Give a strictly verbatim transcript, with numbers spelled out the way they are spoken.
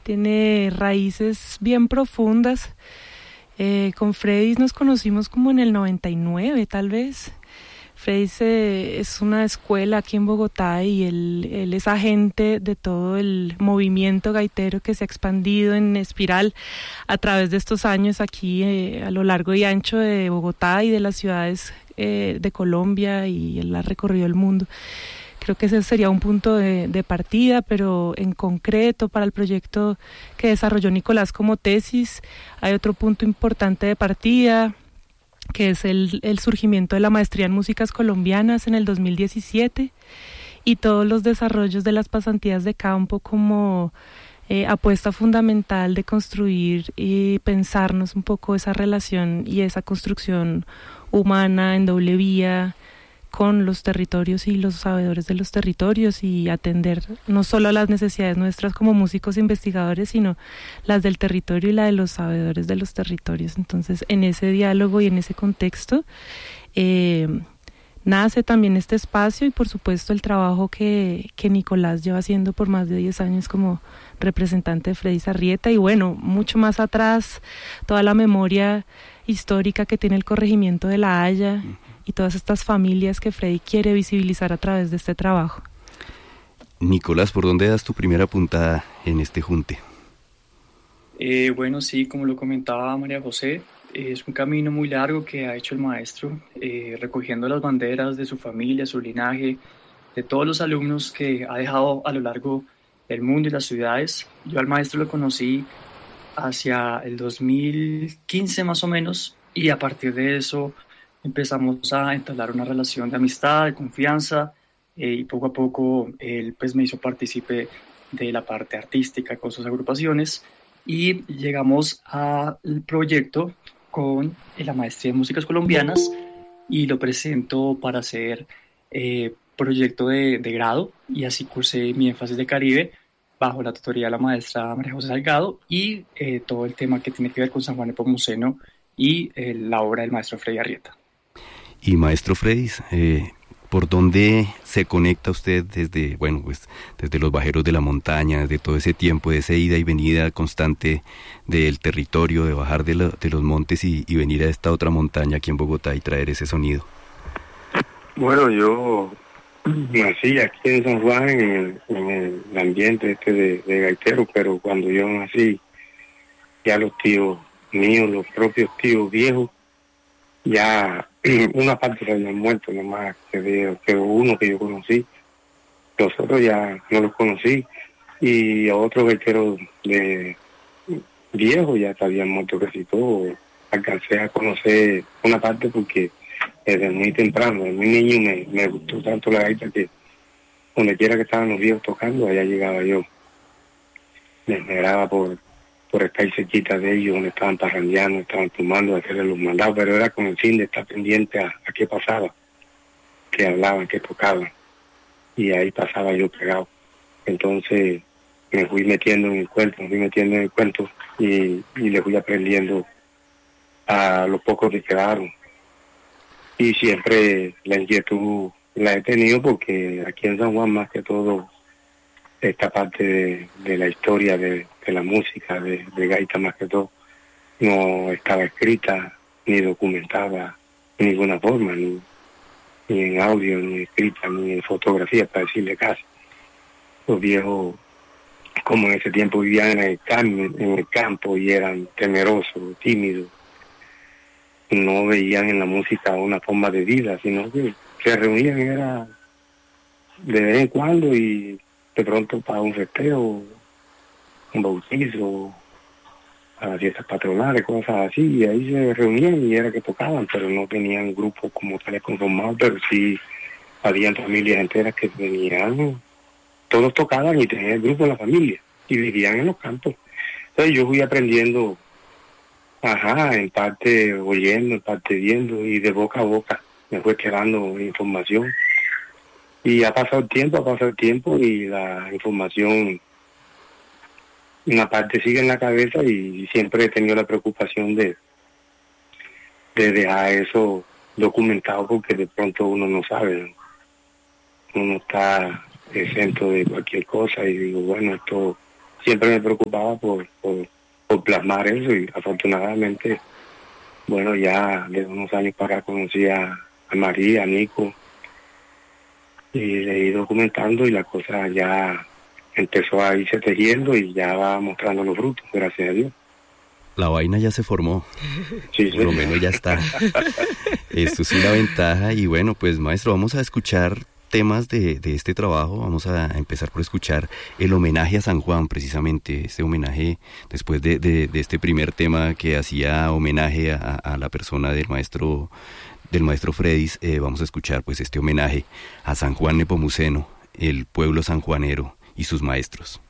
tiene raíces bien profundas. Eh, con Freddy nos conocimos como en el noventa y nueve, tal vez. Freddy eh, es una escuela aquí en Bogotá y él, él es agente de todo el movimiento gaitero que se ha expandido en espiral a través de estos años aquí eh, a lo largo y ancho de Bogotá y de las ciudades eh, de Colombia, y él ha recorrido el mundo. Creo que ese sería un punto de, de partida, pero en concreto para el proyecto que desarrolló Nicolás como tesis hay otro punto importante de partida, que es el, el surgimiento de la maestría en músicas colombianas en el dos mil diecisiete y todos los desarrollos de las pasantías de campo como eh, apuesta fundamental de construir y pensarnos un poco esa relación y esa construcción humana en doble vía con los territorios y los sabedores de los territorios, y atender no solo las necesidades nuestras como músicos investigadores, sino las del territorio y la de los sabedores de los territorios. Entonces, en ese diálogo y en ese contexto eh, nace también este espacio y, por supuesto, el trabajo que, que Nicolás lleva haciendo por más de diez años como representante de Freddy Sarrieta, y bueno, mucho más atrás, toda la memoria histórica que tiene el corregimiento de La Haya y todas estas familias que Freddy quiere visibilizar a través de este trabajo. Nicolás, ¿por dónde das tu primera puntada en este junte? Eh, bueno, sí, como lo comentaba María José, eh, es un camino muy largo que ha hecho el maestro, eh, recogiendo las banderas de su familia, su linaje, de todos los alumnos que ha dejado a lo largo del mundo y las ciudades. Yo al maestro lo conocí hacia el dos mil quince más o menos, y a partir de eso empezamos a entablar una relación de amistad, de confianza, eh, y poco a poco él pues me hizo partícipe de la parte artística con sus agrupaciones, y llegamos al proyecto con la maestría en músicas colombianas y lo presento para hacer eh, proyecto de, de grado, y así cursé mi énfasis de Caribe bajo la tutoría de la maestra María José Salgado, y eh, todo el tema que tiene que ver con San Juan Nepomuceno y eh, la obra del maestro Freddy Arrieta. Y maestro Freddy, eh, ¿por dónde se conecta usted desde, bueno, pues desde los bajeros de la montaña, desde todo ese tiempo, de esa ida y venida constante del territorio, de bajar de, la, de los montes y, y venir a esta otra montaña aquí en Bogotá y traer ese sonido? Bueno, yo nací aquí en San Juan, en el, en el ambiente este de, de gaitero, pero cuando yo nací, ya los tíos míos, los propios tíos viejos, ya una parte se habían muerto, nomás quedó, quedó uno que yo conocí, los otros ya no los conocí, y a otros gaiteros de viejos ya se habían muerto casi todos. Alcancé a conocer una parte porque desde muy temprano, desde muy niño me, me gustó tanto la gaita que donde quiera que estaban los viejos tocando, allá llegaba yo. Me esmeraba por por estar cerquita de ellos, donde estaban parrandeando, estaban tomando, hacerles los mandados, pero era con el fin de estar pendiente a, a qué pasaba, qué hablaban, qué tocaban, y ahí pasaba yo pegado. Entonces me fui metiendo en el cuento, me fui metiendo en el cuento, y, y le fui aprendiendo a los pocos que quedaron. Y siempre la inquietud la he tenido porque aquí en San Juan, más que todo, esta parte de, de la historia de, de la música, de, de gaita más que todo, no estaba escrita ni documentada de ninguna forma, ni, ni en audio, ni escrita, ni en fotografía, para decirle casi. Los viejos, como en ese tiempo vivían en el, cam- en el campo y eran temerosos, tímidos, no veían en la música una forma de vida, sino que se reunían era de vez en cuando y de pronto para un festeo, un bautizo, a las fiestas patronales, cosas así, y ahí se reunían y era que tocaban, pero no tenían grupos como tales conformados, pero sí habían familias enteras que venían, todos tocaban y tenían el grupo de la familia, y vivían en los campos. Entonces yo fui aprendiendo, ajá, en parte oyendo, en parte viendo, y de boca a boca me fue quedando información. Y ha pasado el tiempo, ha pasado el tiempo y la información, una parte sigue en la cabeza y siempre he tenido la preocupación de, de dejar eso documentado porque de pronto uno no sabe, ¿no? Uno está exento de cualquier cosa y digo, bueno, esto siempre me preocupaba por, por, por plasmar eso, y afortunadamente, bueno, ya de unos años para acá conocí a, a María, a Nico, y le ido documentando, y la cosa ya empezó a irse tejiendo y ya va mostrando los frutos, gracias a Dios. La vaina ya se formó, sí, por lo sí. menos ya está. Esto es una ventaja. Y bueno, pues maestro, vamos a escuchar temas de, de este trabajo. Vamos a empezar por escuchar el homenaje a San Juan, precisamente, este homenaje después de, de, de este primer tema que hacía homenaje a, a la persona del maestro del maestro Fredis. Eh, vamos a escuchar pues este homenaje a San Juan Nepomuceno, el pueblo sanjuanero y sus maestros.